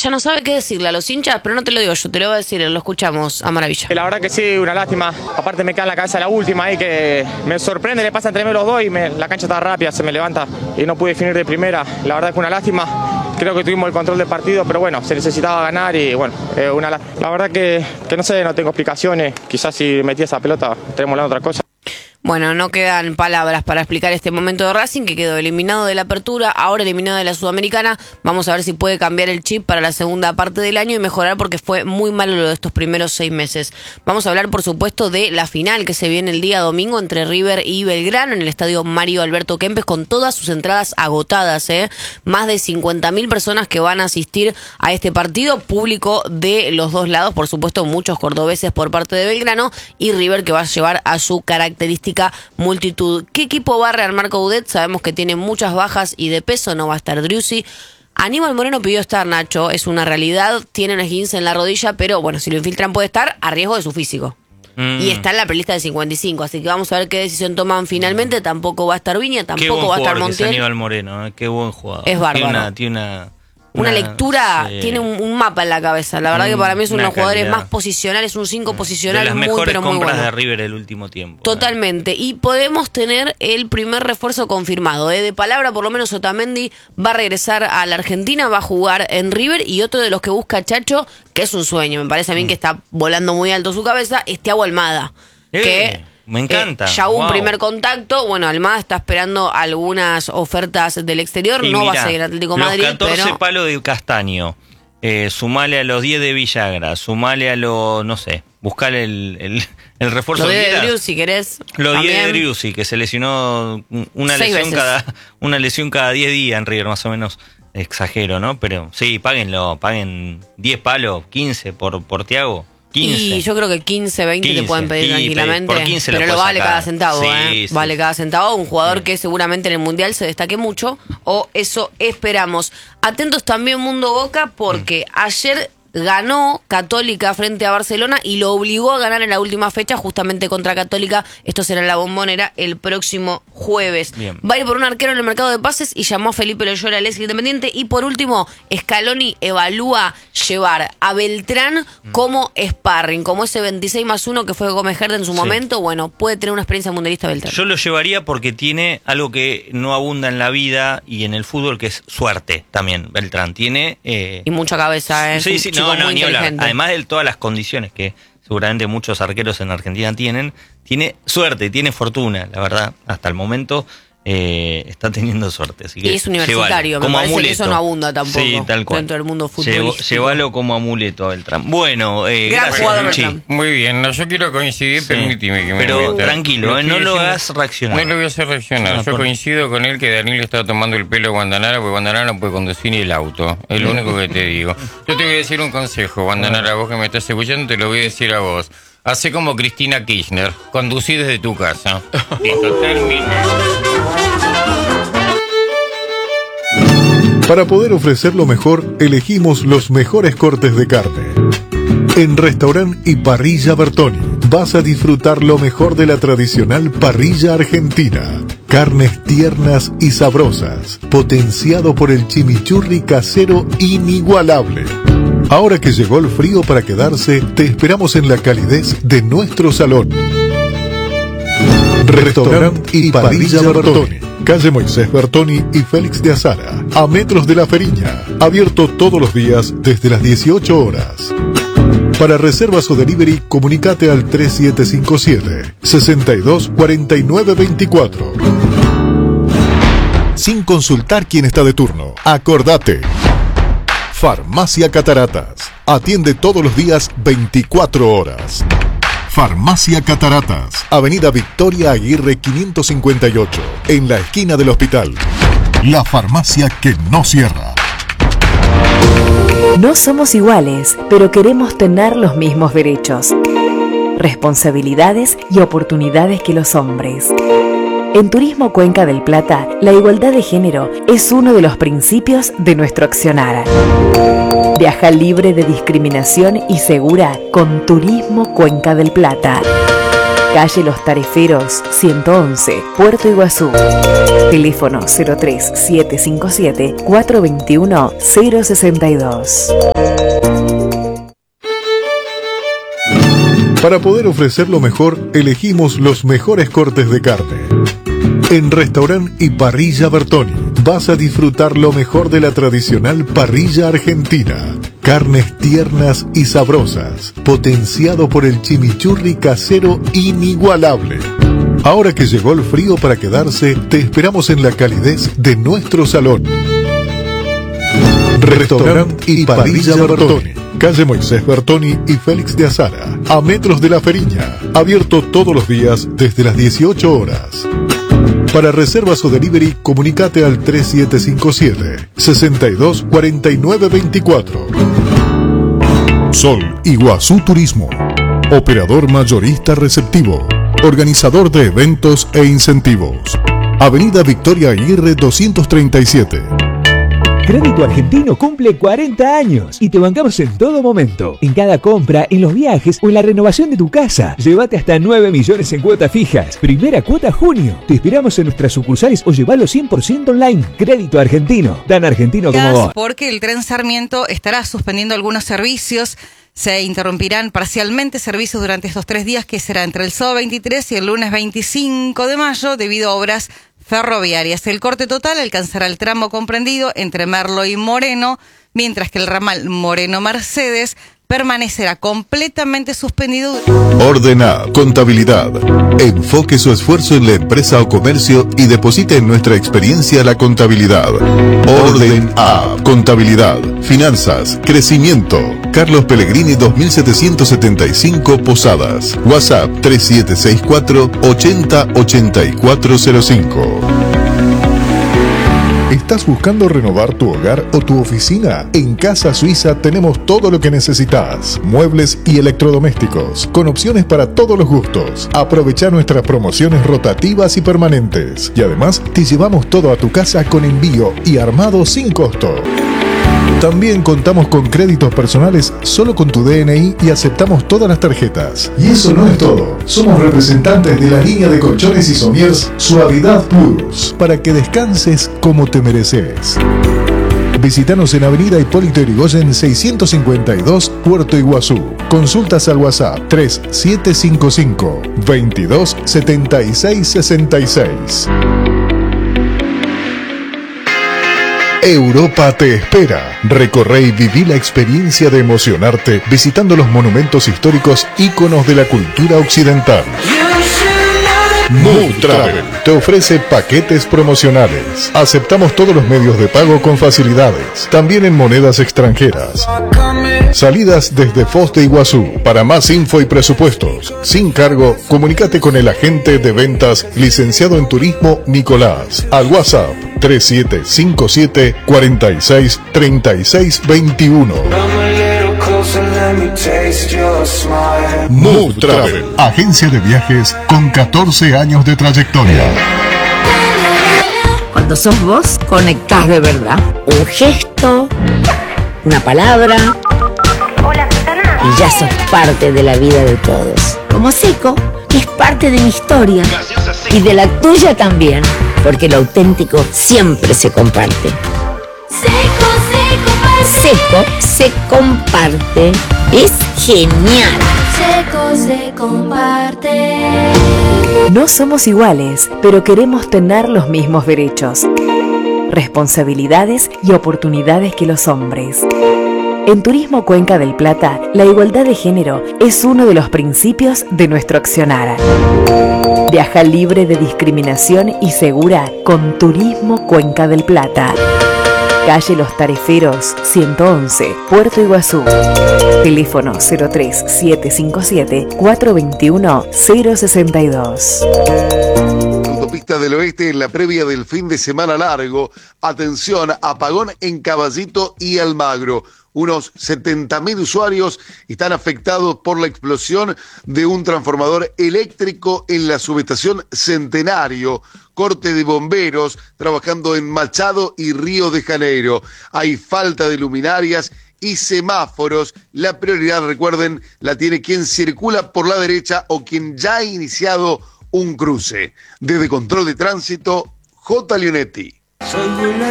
ya no sabe qué decirle a los hinchas, pero no te lo digo yo, te lo voy a decir, lo escuchamos a Maravilla. La verdad que sí, una lástima. Aparte me queda en la cabeza la última ahí que me sorprende, le pasa entre medio los dos y la cancha está rápida, se me levanta y no pude definir de primera. La verdad que una lástima. Creo que tuvimos el control del partido, pero bueno, se necesitaba ganar y bueno, la verdad que no sé, no tengo explicaciones. Quizás si metí esa pelota, tenemos la otra cosa. Bueno, no quedan palabras para explicar este momento de Racing, que quedó eliminado de la Apertura, ahora eliminado de la Sudamericana. Vamos a ver si puede cambiar el chip para la segunda parte del año y mejorar, porque fue muy malo lo de estos primeros 6 meses. Vamos a hablar, por supuesto, de la final que se viene el día domingo entre River y Belgrano en el estadio Mario Alberto Kempes, con todas sus entradas agotadas, Más de 50.000 personas que van a asistir a este partido, público de los dos lados, por supuesto, muchos cordobeses por parte de Belgrano y River, que va a llevar a su característica multitud. ¿Qué equipo va a rearmar Coudet? Sabemos que tiene muchas bajas y de peso, no va a estar Driussi. Aníbal Moreno pidió estar, Nacho, es una realidad, tiene un esguince en la rodilla, pero bueno, si lo infiltran puede estar a riesgo de su físico. Y está en la prelista de 55, así que vamos a ver qué decisión toman finalmente. Tampoco va a estar Viña, tampoco va a estar Montiel. Aníbal Moreno, qué buen jugador. Es bárbaro. Tiene una lectura, sí. Tiene un mapa en la cabeza. La verdad que para mí es uno de los jugadores más posicionales, un 5 posicional de las muy, mejores pero muy compras bueno. de River el último tiempo. Totalmente. Y podemos tener el primer refuerzo confirmado. De palabra, por lo menos, Otamendi va a regresar a la Argentina, va a jugar en River. Y otro de los que busca Chacho, que es un sueño, me parece a mí que está volando muy alto su cabeza, es Thiago Almada. Me encanta. Ya hubo un primer contacto. Bueno, Almada está esperando algunas ofertas del exterior. No va a seguir Atlético Madrid. Los 14 pero palos de Castaño, sumale a los 10 de Villagra, sumale a los, no sé, buscale el refuerzo. Lo de Driussi, si querés. Lo 10 de Driussi, que se lesionó una lesión cada 10 días en River, más o menos. Exagero, ¿no? Pero sí, paguen 10 palos, 15 por Thiago. 15. Y yo creo que 15, 20 te pueden pedir tranquilamente. Por 15 pero lo vale cada centavo, sí, sí. Vale cada centavo. Un jugador que seguramente en el Mundial se destaque mucho, o eso esperamos. Atentos también, Mundo Boca, porque ayer ganó Católica frente a Barcelona y lo obligó a ganar en la última fecha justamente contra Católica. Esto será en la Bombonera el próximo jueves. Bien. Va a ir por un arquero en el mercado de pases y llamó a Felipe Loyola al Independiente. Y por último, Scaloni evalúa llevar a Beltrán como sparring, como ese 26+1 que fue Gómez Gerde en su momento. Bueno, puede tener una experiencia mundialista Beltrán. Yo lo llevaría porque tiene algo que no abunda en la vida y en el fútbol, que es suerte también. Beltrán tiene... y mucha cabeza, Sí, sí, no, ni hablar. Además de todas las condiciones que seguramente muchos arqueros en Argentina tienen, tiene suerte, tiene fortuna, la verdad. Hasta el momento está teniendo suerte. Así que y es universitario, me parece que eso no abunda tampoco, sí, tal cual, dentro del mundo futbolístico. Llévalo como amuleto a Beltrán. Bueno, gran jugador Beltrán. Muy bien, no, yo quiero coincidir, sí. Permíteme que pero tranquilo, no lo hagas reaccionar. No lo voy a hacer reaccionar. Yo coincido con él que Daniel está tomando el pelo a Guandanara, porque Guandanara no puede conducir ni el auto. Es lo único que te digo. Yo te voy a decir un consejo, Guandanara, vos que me estás escuchando, te lo voy a decir a vos. Hacé como Cristina Kirchner, conducí desde tu casa. Listo, termino. Para poder ofrecer lo mejor, elegimos los mejores cortes de carne. En Restaurant y Parrilla Bertoni vas a disfrutar lo mejor de la tradicional parrilla argentina. Carnes tiernas y sabrosas, potenciado por el chimichurri casero inigualable. Ahora que llegó el frío para quedarse, te esperamos en la calidez de nuestro salón. Restaurant y Parrilla Bertoni, calle Moisés Bertoni y Félix de Azara, a metros de La Feriña, abierto todos los días desde las 18 horas. Para reservas o delivery, comunicate al 3757-624924. Sin consultar quién está de turno, acordate. Farmacia Cataratas, atiende todos los días 24 horas. Farmacia Cataratas, Avenida Victoria Aguirre 558, en la esquina del hospital. La farmacia que no cierra. No somos iguales, pero queremos tener los mismos derechos, responsabilidades y oportunidades que los hombres. En Turismo Cuenca del Plata, la igualdad de género es uno de los principios de nuestro accionar. Viaja libre de discriminación y segura con Turismo Cuenca del Plata. Calle Los Tareferos, 111, Puerto Iguazú. Teléfono 03757 421 062. Para poder ofrecer lo mejor, elegimos los mejores cortes de carne. En Restaurant y Parrilla Bertoni vas a disfrutar lo mejor de la tradicional parrilla argentina. Carnes tiernas y sabrosas, potenciado por el chimichurri casero inigualable. Ahora que llegó el frío para quedarse, te esperamos en la calidez de nuestro salón. Restaurant y Parrilla Bertoni, calle Moisés Bertoni y Félix de Azara, a metros de La Feriña, abierto todos los días desde las 18 horas. Para reservas o delivery, comunicate al 3757 62 49 24. Sol Iguazú Turismo, operador mayorista receptivo, organizador de eventos e incentivos. Avenida Victoria Aguirre 237. Crédito Argentino cumple 40 años y te bancamos en todo momento. En cada compra, en los viajes o en la renovación de tu casa. Llévate hasta 9 millones en cuotas fijas. Primera cuota junio. Te esperamos en nuestras sucursales o llevalo 100% online. Crédito Argentino. Tan argentino como vos. Porque el Tren Sarmiento estará suspendiendo algunos servicios. Se interrumpirán parcialmente servicios durante estos 3 días, que será entre el sábado 23 y el lunes 25 de mayo, debido a obras ferroviarias. El corte total alcanzará el tramo comprendido entre Merlo y Moreno, mientras que el ramal Moreno-Mercedes permanecerá completamente suspendido. Orden A, Contabilidad. Enfoque su esfuerzo en la empresa o comercio y deposite en nuestra experiencia la contabilidad. Orden A, Contabilidad, Finanzas, Crecimiento. Carlos Pellegrini 2775 Posadas. WhatsApp 3764 80 8405. ¿Estás buscando renovar tu hogar o tu oficina? En Casa Suiza tenemos todo lo que necesitas. Muebles y electrodomésticos, con opciones para todos los gustos. Aprovecha nuestras promociones rotativas y permanentes. Y además, te llevamos todo a tu casa con envío y armado sin costo. También contamos con créditos personales solo con tu DNI y aceptamos todas las tarjetas. Y eso no es todo. Somos representantes de la línea de colchones y somiers Suavidad Plus, para que descanses como te mereces. Visítanos en Avenida Hipólito Yrigoyen 652, Puerto Iguazú. Consultas al WhatsApp 3755 22 76 66. Europa te espera. Recorre y viví la experiencia de emocionarte visitando los monumentos históricos íconos de la cultura occidental. Mood Travel te ofrece paquetes promocionales. Aceptamos todos los medios de pago con facilidades, también en monedas extranjeras. Salidas desde Foz de Iguazú. Para más info y presupuestos, sin cargo, comunícate con el agente de ventas licenciado en turismo Nicolás al WhatsApp 3757 46 36 21. Mood Travel, agencia de viajes con 14 años de trayectoria. Cuando sos vos, conectás de verdad. Un gesto, una palabra, y ya sos parte de la vida de todos. Como Seco, que es parte de mi historia y de la tuya también, porque lo auténtico siempre se comparte. Seco se comparte. Es genial. Seco se comparte. No somos iguales, pero queremos tener los mismos derechos, responsabilidades y oportunidades que los hombres. En Turismo Cuenca del Plata, la igualdad de género es uno de los principios de nuestro accionar. Viaja libre de discriminación y segura con Turismo Cuenca del Plata. Calle Los Tareferos, 111, Puerto Iguazú. Teléfono 03757 421 062. Autopista del Oeste en la previa del fin de semana largo. Atención, apagón en Caballito y Almagro. Unos 70.000 usuarios están afectados por la explosión de un transformador eléctrico en la subestación Centenario. Corte de bomberos trabajando en Machado y Río de Janeiro. Hay falta de luminarias y semáforos. La prioridad, recuerden, la tiene quien circula por la derecha o quien ya ha iniciado un cruce. Desde Control de Tránsito, J. Leonetti. Soy una